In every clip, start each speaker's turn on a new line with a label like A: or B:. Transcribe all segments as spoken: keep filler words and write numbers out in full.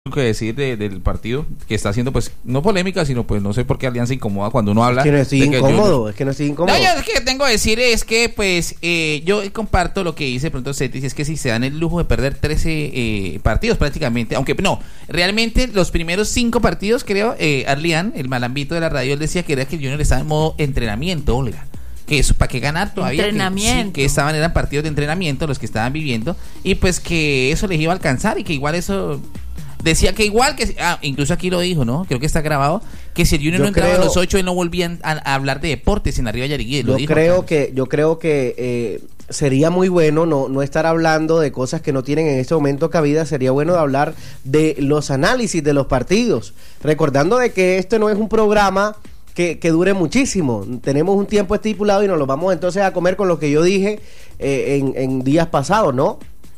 A: que decir de, del partido que está haciendo, pues no polémica, sino pues no sé por qué Alianza incomoda cuando uno habla.
B: Es que no estoy
A: de
B: incómodo,
A: que
B: es que no estoy incómodo.
A: No, yo es que tengo que decir es que pues eh, yo comparto lo que dice pronto Cetis, es que si se dan el lujo de perder trece eh, partidos prácticamente, aunque no, realmente los primeros cinco partidos creo, eh, Arlian, el malambito de la radio, él decía que era que el Junior estaba en modo entrenamiento, Olga. Que eso, ¿para qué ganar todavía?
C: Entrenamiento.
A: Que, sí, que estaban, eran partidos de entrenamiento los que estaban viviendo, y pues que eso les iba a alcanzar y que igual eso... Decía que igual que... Ah, incluso aquí lo dijo, ¿no? Creo que está grabado. Que si el Junior
B: yo
A: no entraba
B: creo,
A: a los ocho, él no volvían a, a hablar de deportes en Arriba Yariguí.
B: Yo
A: dijo,
B: creo
A: Carlos.
B: que Yo creo que eh, sería muy bueno no, no estar hablando de cosas que no tienen en este momento cabida. Sería bueno hablar de los análisis de los partidos. Recordando de que este no es un programa... Que, que dure muchísimo. Tenemos un tiempo estipulado y nos lo vamos entonces a comer con lo que yo dije eh, en, en días pasados, ¿no?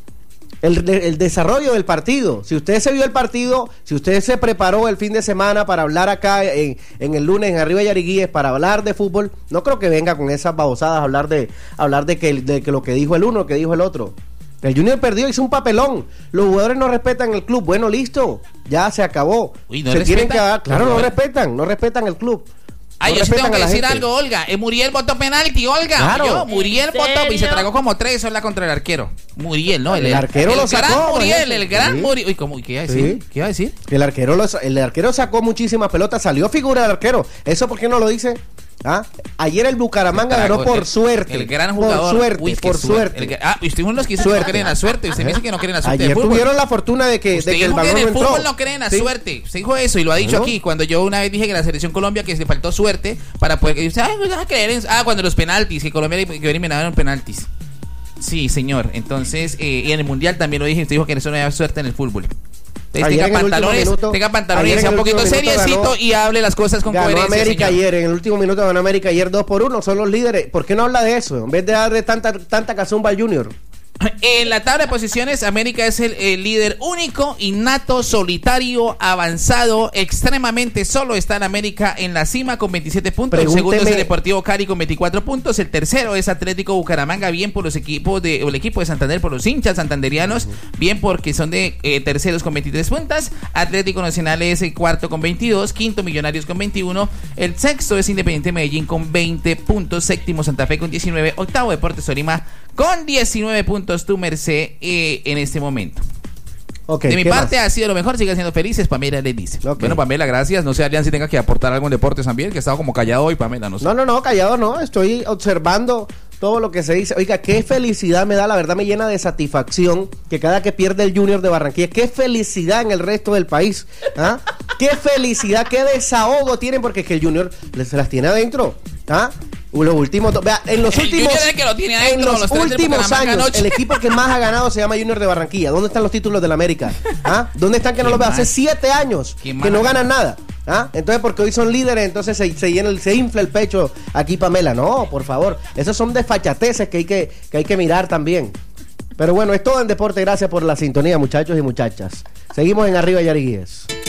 B: El, el desarrollo del partido. Si usted se vio el partido, si usted se preparó el fin de semana para hablar acá en, en el lunes en Arriba Yariguíes para hablar de fútbol, no creo que venga con esas babosadas a hablar de hablar de que, de que lo que dijo el uno, lo que dijo el otro. El Junior perdió, hizo un papelón. Los jugadores no respetan el club. Bueno, listo, ya se acabó.
A: Uy, ¿no
B: se tienen que
A: respetan?
B: Claro, no respetan, no respetan el club.
A: Ay,
B: no
A: yo sí tengo que decir
B: gente.
A: algo, Olga. Eh, Muriel votó penalti, Olga.
B: Claro.
A: Yo, Muriel
C: ¿En
A: votó y se
C: serio?
A: tragó como tres sola contra el arquero. Muriel, ¿no?
B: El, el arquero
A: el
B: lo sacó.
A: gran Muriel,
B: imagínate.
A: el gran
B: Sí.
A: Muriel. Uy, ¿cómo? ¿Qué iba a decir?
B: Sí.
A: ¿Qué iba a decir?
B: El arquero, lo, el arquero sacó muchísimas pelotas, salió figura del arquero. ¿Eso por qué no lo dice? ¿Ah? Ayer el Bucaramanga ganó por
A: el,
B: suerte.
A: El gran jugador.
B: Por suerte,
A: Uy,
B: por suerte.
A: El, ah, y usted uno de los que dice que no creen en la suerte. Usted me dice que no creen en la suerte.
B: Ayer
A: del fútbol.
B: tuvieron la fortuna de que,
A: Usted
B: de que el
A: dijo que
B: balón
A: en
B: no
A: el
B: entró.
A: fútbol no creen en la
B: Sí.
A: suerte. Usted dijo eso y lo ha dicho
B: Bueno.
A: aquí. Cuando yo una vez dije que la selección Colombia que le faltó suerte para poder. Y usted, ay, no vas a creer en. Ah, cuando los penaltis, que Colombia quedó eliminado en penaltis. Sí, señor. Entonces, eh, y en el mundial también lo dije. Usted dijo que eso no había suerte en el fútbol. Entonces, tenga pantalones,
B: minuto,
A: tenga pantalones, sea un poquito seriecito ganó, y hable las cosas con
B: ganó
A: coherencia.
B: América
A: señor.
B: ayer, en el último minuto ganó América ayer dos por uno, son los líderes. ¿Por qué no habla de eso? En vez de darle tanta, tanta cazumba al Junior.
A: En la tabla de posiciones, América es el, el líder único, innato, solitario, avanzado, extremadamente solo está en América en la cima con veintisiete puntos.
B: Pregúnteme.
A: El segundo es el Deportivo Cali con veinticuatro puntos. El tercero es Atlético Bucaramanga, bien por los equipos de, o el equipo de Santander, por los hinchas santanderianos, uh-huh. bien porque son de eh, terceros con veintitrés puntos. Atlético Nacional es el cuarto con veintidós, quinto Millonarios con veintiuno, el sexto es Independiente Medellín con veinte puntos, séptimo Santa Fe con diecinueve, octavo Deportes Tolima con diecinueve puntos, tu merced eh, en este momento.
B: Okay,
A: de mi parte
B: más?
A: ha sido lo mejor, sigan siendo felices, Pamela les dice.
B: Okay.
A: Bueno, Pamela, gracias. No sé, Alian, si tenga que aportar algo en deportes también, que ha estado como callado hoy, Pamela, no sé.
B: No, no, no, callado no, estoy observando todo lo que se dice. Oiga, qué felicidad me da, la verdad me llena de satisfacción que cada que pierde el Junior de Barranquilla, qué felicidad en el resto del país. ¿Ah? Qué felicidad, qué desahogo tienen, porque es que el Junior se las tiene adentro. ¿Ah? Los últimos dos, vea, en los
A: el
B: últimos,
A: que lo tiene adentro,
B: en los,
A: los
B: últimos años,
A: anoche.
B: el equipo que más ha ganado se llama Junior de Barranquilla. ¿Dónde están los títulos de la América? ¿Ah? ¿Dónde están que no los veo? Hace siete años que no ganan nada. ¿Ah? Entonces, porque hoy son líderes, entonces se, se, llena, se infla el pecho aquí, Pamela. No, por favor. Esos son desfachateces que hay que, que hay que mirar también. Pero bueno, es todo en deporte. Gracias por la sintonía, muchachos y muchachas. Seguimos en Arriba Yariguíes.